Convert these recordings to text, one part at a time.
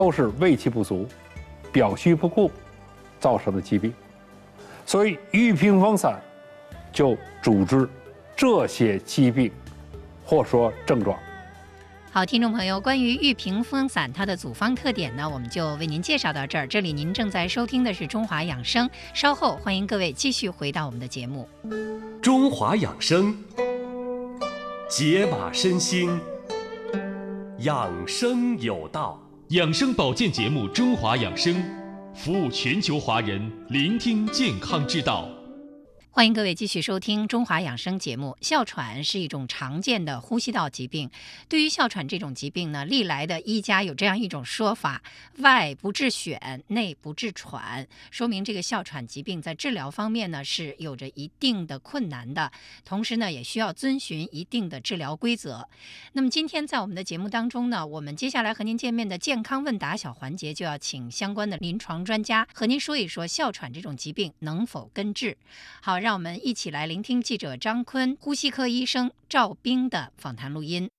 都是胃气不足、表虚不固造成的疾病。所以玉屏风散就主治这些疾病或说症状。 好，听众朋友，关于玉屏风散它的组方特点呢，我们就为您介绍到这儿。这里您正在收听的是中华养生，稍后欢迎各位继续回到我们的节目。 中华养生，解码身心，养生有道。 养生保健节目《中华养生》，服务全球华人，聆听健康之道。 欢迎各位继续收听中华养生节目。哮喘是一种常见的呼吸道疾病。对于哮喘这种疾病呢，历来的医家有这样一种说法：外不治癣，内不治喘，说明这个哮喘疾病在治疗方面呢是有着一定的困难的，同时呢也需要遵循一定的治疗规则。那么今天在我们的节目当中呢，我们接下来和您见面的健康问答小环节就要请相关的临床专家和您说一说哮喘这种疾病能否根治。好，让我们一起来聆听记者张坤、呼吸科医生赵冰的访谈录音。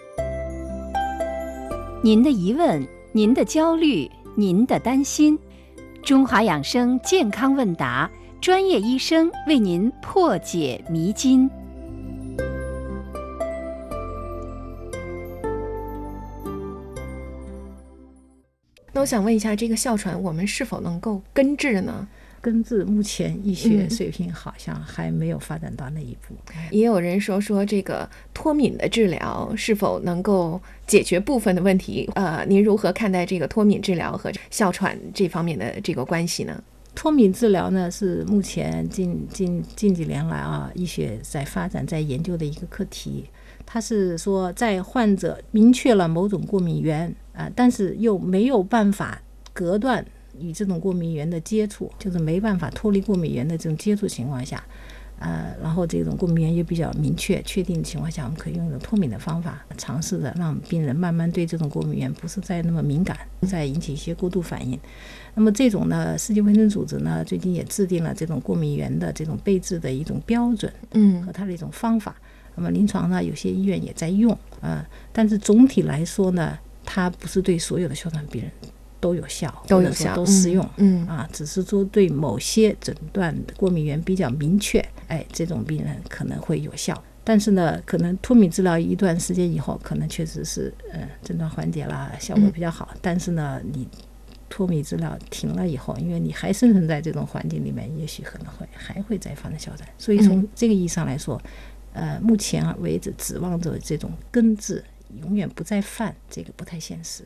您的疑问，您的焦虑，您的担心，中华养生健康问答，专业医生为您破解迷津。 那我想问一下，这个哮喘我们是否能够根治呢？ 根治目前医学水平好像还没有发展到那一步。 也有人说这个脱敏的治疗是否能够解决部分的问题？您如何看待这个脱敏治疗和哮喘这方面的这个关系呢？ 脱敏治疗呢，是目前近几年来医学在发展在研究的一个课题。它是说在患者明确了某种过敏源但是又没有办法隔断与这种过敏源的接触，就是没办法脱离过敏源的这种接触情况下然后这种过敏源也比较明确确定的情况下，我们可以用一种脱敏的方法，尝试着让病人慢慢对这种过敏源不是再那么敏感，再引起一些过度反应。那么这种呢，世界卫生组织呢最近也制定了这种过敏源的这种备治的一种标准和它的一种方法。那么临床呢，有些医院也在用但是总体来说呢，它不是对所有的哮喘病人都有效，都适用只是说对某些诊断的过敏源比较明确这种病人可能会有效。但是呢，可能脱敏治疗一段时间以后，可能确实是症状缓解了，效果比较好但是呢，你脱敏治疗停了以后，因为你还生存在这种环境里面，也许可能还会再发生哮喘。所以从这个意义上来说目前为止指望着这种根治永远不再犯，这个不太现实。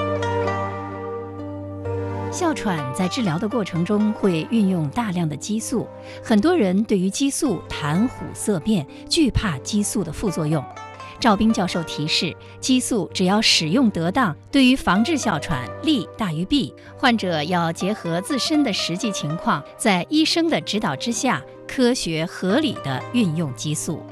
哮喘在治疗的过程中会运用大量的激素，很多人对于激素谈虎色变，惧怕激素的副作用。赵冰教授提示，激素只要使用得当，对于防治哮喘利大于弊。患者要结合自身的实际情况，在医生的指导之下，科学合理地运用激素。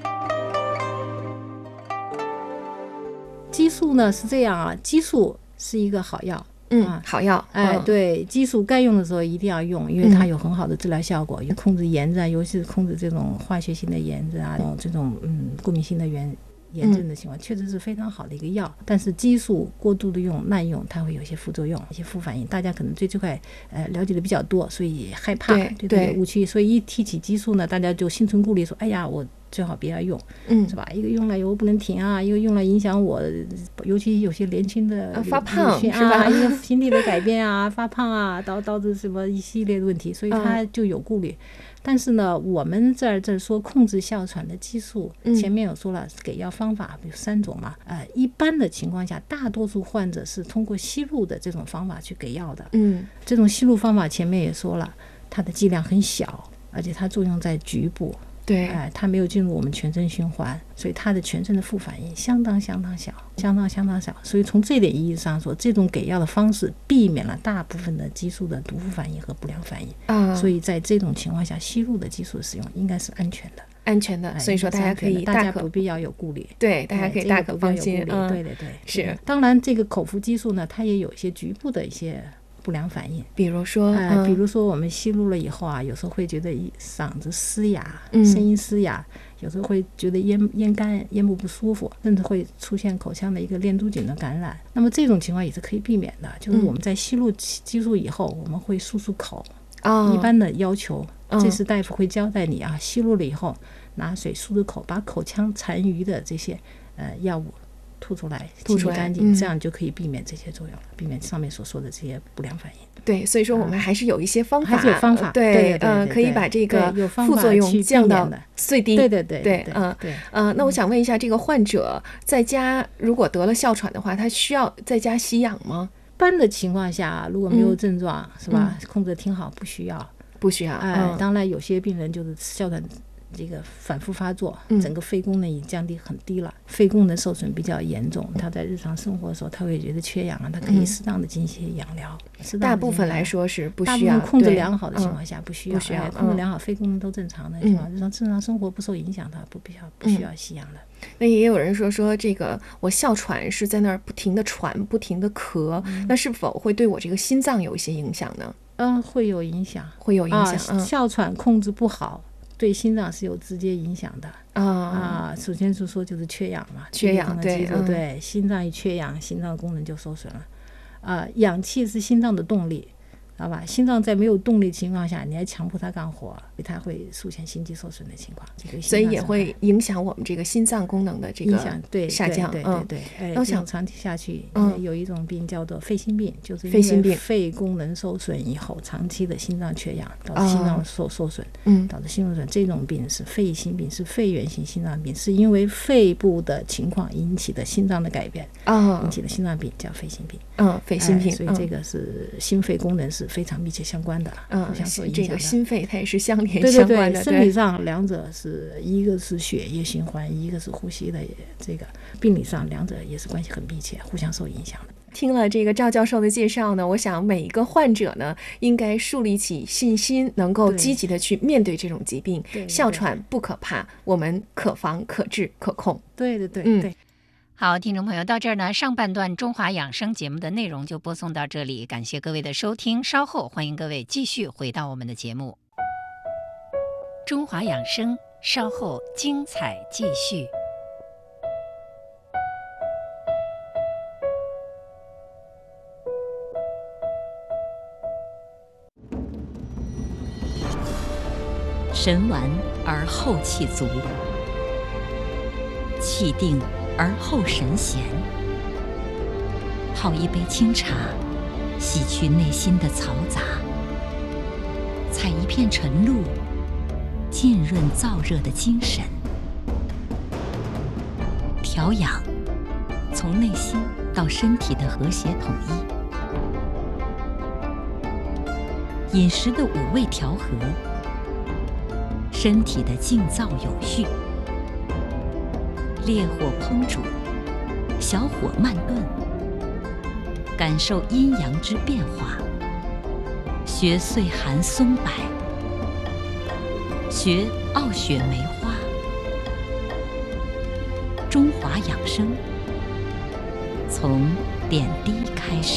激素呢是这样激素是一个好药好药对，激素该用的时候一定要用，因为它有很好的治疗效果，控制炎症尤其是控制这种化学性的炎症这种过敏性的炎症的情况，确实是非常好的一个药。但是激素过度的用滥用，它会有一些副作用，一些副反应，大家可能对这块了解的比较多，所以害怕，对这个误区。所以一提起激素呢，大家就心存顾虑，说哎呀，我最好别要用是吧？一个用了以后不能停一个用了影响我，尤其有些年轻的发胖是吧？ 一个心理的改变发胖导致什么一系列的问题，所以他就有顾虑。但是呢，我们这说控制哮喘的激素，前面有说了给药方法有3种嘛，一般的情况下，大多数患者是通过吸入的这种方法去给药的，这种吸入方法前面也说了，它的剂量很小，而且它作用在局部，对，它没有进入我们全身循环，所以它的全身的副反应相当小，所以从这点意义上说，这种给药的方式避免了大部分的激素的毒副反应和不良反应所以在这种情况下，吸入的激素使用应该是安全的， 所以说大家可以大家不必要有顾虑， 对，大家可以大可放心， 对， 是。 当然这个口服激素呢，它也有一些局部的一些不良反应。 比如说， 比如说我们吸入了以后啊，有时候会觉得嗓子嘶哑，声音嘶哑，有时候会觉得咽干、咽部不舒服，甚至会出现口腔的一个链珠菌的感染。那么这种情况也是可以避免的，就是我们在吸入激素以后，我们会漱口。一般的要求，这时大夫会交代你啊，吸入了以后拿水漱口，把口腔残余的这些药物吐出来，清理干净，这样就可以避免这些作用了，避免上面所说的这些不良反应。 对，所以说我们还是有一些方法， 还是有方法， 对，可以把这个副作用降到最低。 对， 那我想问一下，这个患者在家如果得了哮喘的话，他需要在家吸氧吗？ 一般的情况下，如果没有症状，是吧？控制挺好，不需要。当然有些病人就是哮喘这个反复发作，整个肺功能已经降低很低了，肺功能受损比较严重，他在日常生活的时候他会觉得缺氧了，他可以适当的进行一些氧疗。 大部分来说是不需要， 大部分控制良好的情况下不需要，控制良好，肺功能都正常的情况，日常生活不受影响，他不需要吸氧的。 那也有人说这个我哮喘是在那儿不停的喘，不停的咳，那是否会对我这个心脏有一些影响呢？ 会有影响，哮喘控制不好，对心脏是有直接影响的首先是说就是缺氧嘛， 缺氧， 对，心脏一缺氧，心脏功能就受损了。氧气是心脏的动力，知道吧？心脏在没有动力的情况下，你还强迫它干活，它会出现心肌受损的情况， 所以也会影响我们这个心脏功能的这个下降。 对。那我想长期下去，有一种病叫做肺心病，就是因为肺功能受损以后，长期的心脏缺氧导致心脏受损，导致心受损。这种病是肺心病，是肺源性心脏病，是因为肺部的情况引起的心脏的改变，引起的心脏病叫肺心病。 肺心病， 所以这个是心肺功能是非常密切相关的，互相受影响的。 这个心肺它也是相连相关的。 对，生理上两者是一个是血液循环，一个是呼吸的这个，病理上两者也是关系很密切，互相受影响的。 听了这个赵教授的介绍呢，我想每一个患者呢应该树立起信心，能够积极的去面对这种疾病。哮喘不可怕，我们可防可治可控。 对。 好，听众朋友，到这儿呢，上半段中华养生节目的内容就播送到这里，感谢各位的收听，稍后欢迎各位继续回到我们的节目。中华养生，稍后精彩继续。 神完而后气足，气定而后神闲。泡一杯清茶，洗去内心的嘈杂；采一片晨露，浸润燥热的精神。调养，从内心到身体的和谐统一。饮食的五味调和，身体的静躁有序。烈火烹煮，小火慢炖，感受阴阳之变化，学岁寒松柏，学傲雪梅花。中华养生，从点滴开始。